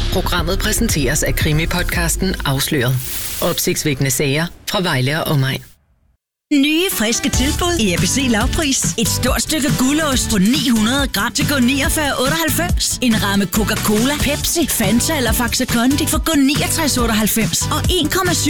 Programmet præsenteres af Krimi-podcasten Afsløret. Opsigtsvækkende sager fra Vejle og omegn. Nye, friske tilbud i ABC Lavpris. Et stort stykke gulost på 900 gram til kun 49,98. En ramme Coca-Cola, Pepsi, Fanta eller Faxe Kondi for kun 69,98. Og 1,7